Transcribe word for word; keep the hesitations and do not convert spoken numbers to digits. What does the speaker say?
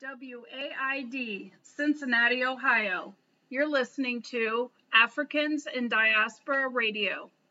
W A I D, Cincinnati, Ohio. You're listening to Africans in Diaspora Radio.